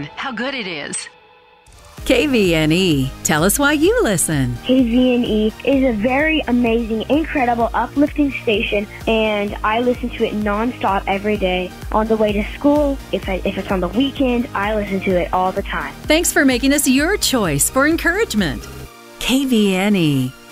station. How good it is. KVNE. Tell us why you listen. KVNE is a very amazing, incredible, uplifting station, and I listen to it nonstop every day. On the way to school, if it's on the weekend, I listen to it all the time. Thanks for making us your choice for encouragement. KVNE.